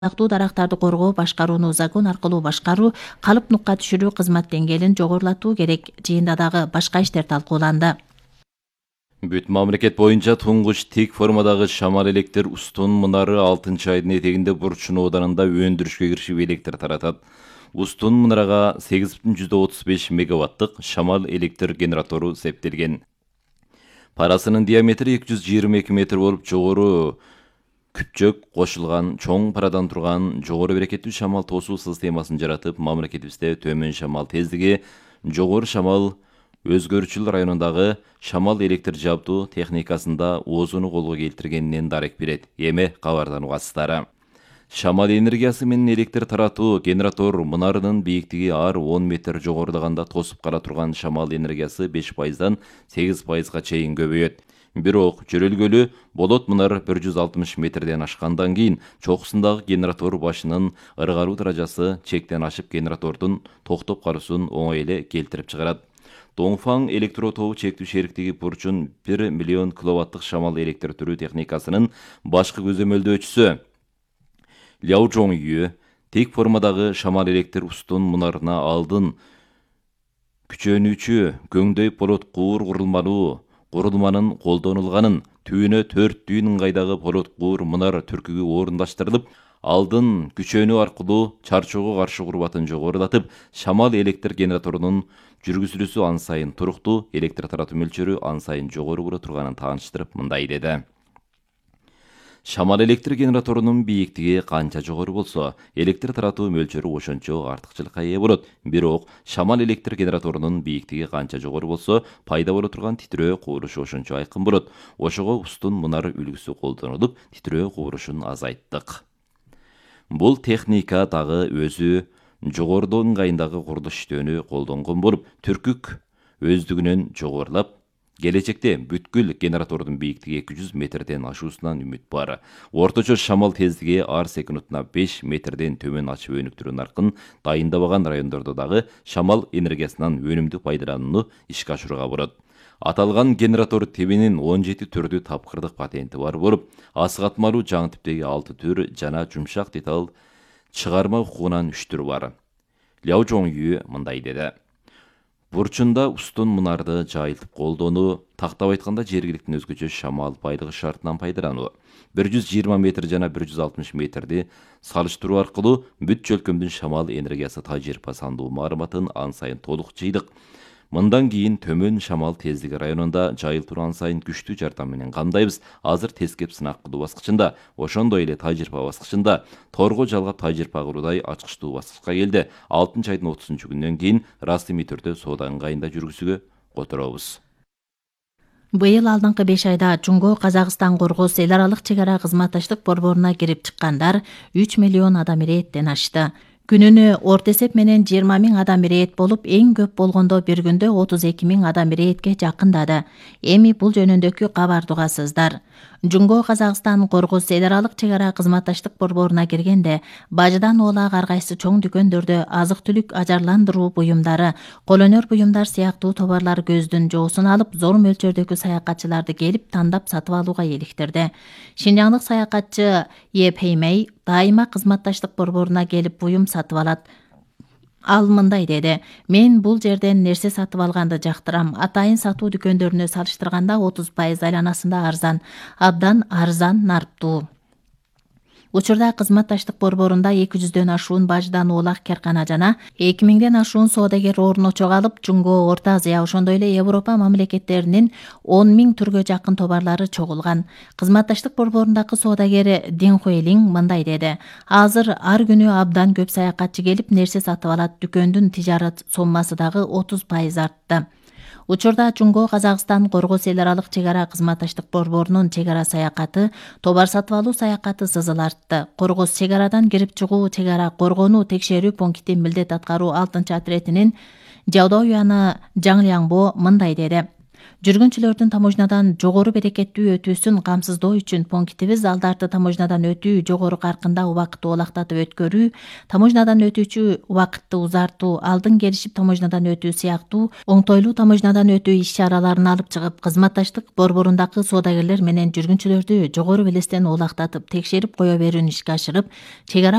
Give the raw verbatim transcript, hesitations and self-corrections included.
Сактуу дарактарды коргоо башкарууну закон аркылуу башкаруу, калып нукка түшүрүү кызмат деңгээлин жогорулатуу керек. Жыйында дагы башка иштер талкууланды. Бүт мамлекет боюнча туңгуч тик формадагы шамал электр устун мунары алтынчы айдын этегинде Бурчун ооданында өндүрүшкө киришип электр таратат. Устун мунарага сегиз бүтүн жүздөн отуз беш мегаваттык шамал электр генератору септелген. Парасынын диаметри эки жүз жыйырма эки метр болуп, жогору күпчөк кошулган чоң парадан турган жогору берекеттүү шамал тосуу системасын жаратып, мамлекетибизде төмөн шамал тездиги, жогору шамал өзгөрчүл районундагы шамал электр жабдуу техникасында оозуну колго келтиргенинен дарек берет. Эми кабардан угасыздар. Шамал энергиясы менен электр таратуу генератор мунарынын бийиктиги ар он метр жогорулаганда тосуп кала турган шамал энергиясы беш пайыздан сегиз пайызга чейин көбөйөт. Бирок жөрөлгөлү болот мунар бир жүз алтымыш метрден ашкандан кийин чокусундагы генератор башынын ыргаруу даражасы чектен ашып генератордун токтоп калуусун оңой эле келтирип чыгарат. Доңфаң электро тобу чектүү шериктиги Бурчун бир миллион киловаттык шамал электр түрүү техникасынын башкы көзөмөлдөөчүсү Ляо Жоңюй тек формадагы шамал электр устун мунарына алдын күчөнүүчү көңдөй полот куур курулмалуу курулманын колдонулганын, түүнө төрт дүйүн ыңгайдагы полот куур мунар түркүгү орундаштырылып, алдын күчөнүү аркылуу чарчоого каршы курбатын жогорулатып, шамал электр генераторунун жүргүзүлүүсү ан сайын туруктуу, электр таратуу мөлчөрү ан сайын жогору боло турганын тааныштырып, мындай деди. Шамал электр генераторунун бийиктиги канча жогору болсо, электр таратуу мөлчөрү ошончо артыкчылыкка ээ болот. Бирок шамал электр генераторунун бийиктиги канча жогору болсо, пайда боло турган титрөө кубурушу ошончо айкын болот. Ошого устун мунар үлгүсү колдонулуп, титрөө кубурушун азайттык. Бул техника дагы өзү жогорудуу ыңгайындагы курулуш иштөөнү колдонгон болуп, түркүк өздүгүнөн жогорулап, келечекте бүткүл генератордун бийиктиги эки жүз метрден ашуусунан үмүт бар. Орточо шамал тездиги ар секундуна беш метрден төмөн ачып өнүктүрүү наркын дайындабаган райондордо дагы шамал энергиясынан өнүмдүү пайдаланууну ишке ашырууга болот. Аталган генератор тибинин он жети түрдүү тапкырдык патенти бар болуп, асыгатмалуу жаңы типтеги алты түр жана жумшак деталь чыгарма укугунан үч түр бар. Ляо Жоңюй мындай деди. Бурчунда устун мунарды жайылтып колдонуу, тактап айтканда жергиликтин өзгөчө шамал байлыгы шартынан пайдалануу. бир жүз жыйырма метр жана бир жүз алтымыш метрди салыштыруу аркылуу бүт чөлкөмдүн шамал энергиясы тажрыйба сандуу маалыматын ан сайын толук жыйдык. Мындан кийин төмөн шамал тездиги районунда жайылтууну ан сайын күчтүү жардам менен камдайбыз. Азыр тескеп сынак кылуу баскычында, ошондой эле тажрыйба баскычында, торго жалгап тажрыйба кылуудай ачкычтуу баскычка келди. алтынчы айдын отузунчу күнүнөн кийин расмий түрдө соода ыңгайында жүргүзүүгө которобуз. Быйыл алдыңкы беш айда Жумго Казакстан Коргоз эл аралык чек ара кызматташтык борборуна кирип чыккандар үч миллион адам ирээттен ашты. Күнүнө орто эсеп менен жыйырма миң адам ирээт болуп, эң көп болгондо бир күндө отуз эки миң адам ирээтке жакындады. Эми бул жөнүндөгү кабарды угасыздар. Жумго Казакстан Коргоз эл аралык чек ара кызматташтык борборуна киргенде, бажыдан оолак ар кайсы чоң дүкөндөрдө азык-түлүк ажарландыруу буюмдары, кол өнөр буюмдар сыяктуу товарлар көздүн жоосун алып, зор мөлчөрдөгү саякатчыларды келип тандап сатып алууга эликтирди. Шинжаңдык саякатчы Е Пеймей дайыма кызматташтык борборуна келип буюм сатып алат. Ал мындай деди: мен бул жерден нерсе сатып алганды жактырам. Атайын сатуу дүкөндөрүнө салыштырганда отуз пайыз айланасында арзан, абдан арзан нарптуу. Учурда кызматташтык борборунда эки жүздөн ашуун бажыдан оолак керкана жана эки миңден ашуун соодагер орночо алып, Жумго, Орто Азия, ошондой эле Европа мамлекеттеринин он миң түргө жакын товарлары чогулган. Кызматташтык борборундагы соодагер Дин Хуэлиң мындай деди: азыр ар күнү абдан көп саякатчы келип нерсе сатып алат, дүкөндүн тижарат соммасы дагы отуз пайыз артты. Учурда Жумго Казакстан Коргоз эл аралык чек ара кызматташтык борборунун чек ара саякаты, товар сатып алуу саякаты сызыл артты. Коргоз чек арадан кирип чыгуу, чек ара коргонуу текшерүү пункти милдет аткаруу алтынчы отретинин Жаудоюяны Жаңлиаңбо мындай деди: Жүргүнчүлөрдүн таможнядан жогору берекеттүү өтүүсүн камсыздоо үчүн пунктибиз алдарды таможнядан өтүү жогору каркында убакытты улактатып өткөрүү, таможнядан өтүүчү убакытты узартуу, алдын келишип таможнядан өтүү сыяктуу оңтойлуу таможнядан өтүү иш-чараларын алып чыгып, кызматташтык борборундагы соодагерлер менен жүргүнчүлөрдү жогору белестен улактатып, текшерип кое берүүнү ишке ашырып, чек ара